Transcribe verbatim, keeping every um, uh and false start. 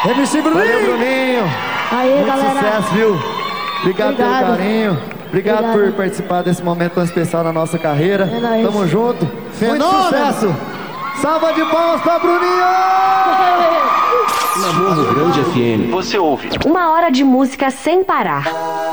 M C Bruninho. Valeu, Bruninho. Aê, Muito galera. sucesso, viu? Obrigado, Obrigado. pelo carinho. Obrigado, Obrigado. por participar desse momento tão especial na nossa carreira. É nóis. Tamo junto. Fenômeno. Muito sucesso. Salva de palmas pra Bruninho! Na Morro Grande F M, você ouve Uma hora de música sem parar.